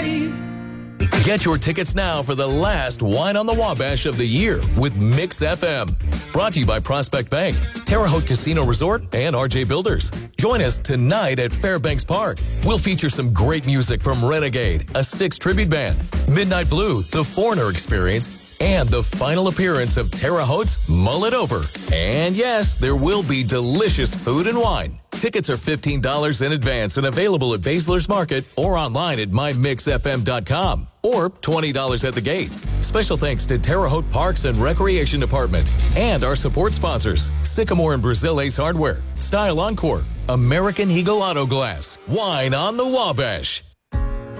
free. Get your tickets now for the last Wine on the Wabash of the year with Mix FM. Brought to you by Prospect Bank, Terre Haute Casino Resort, and RJ Builders. Join us tonight at Fairbanks Park. We'll feature some great music from Renegade, a Styx tribute band, Midnight Blue, The Foreigner Experience, and the final appearance of Terre Haute's Mull It Over. And yes, there will be delicious food and wine. Tickets are $15 in advance and available at Basler's Market or online at mymixfm.com or $20 at the gate. Special thanks to Terre Haute Parks and Recreation Department and our support sponsors, Sycamore and Brazil Ace Hardware, Style Encore, American Eagle Auto Glass, Wine on the Wabash.